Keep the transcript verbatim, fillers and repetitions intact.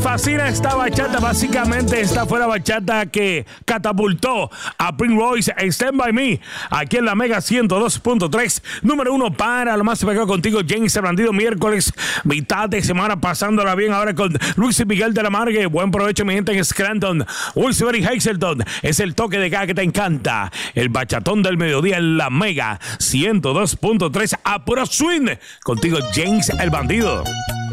fascina esta bachata. Básicamente esta fue la bachata que catapultó a Prince Royce, Stand By Me, aquí en la Mega ciento dos punto tres. Número uno para lo más pegado contigo, James el Bandido. Miércoles, mitad de semana, pasándola bien ahora con Luis y Miguel de la Margue. Buen provecho, mi gente, en Scranton, Wilson y Hazleton. Es el toque de cada que te encanta. El bachatón del mediodía en la Mega ciento dos punto tres. A puro swing contigo, James el Bandido.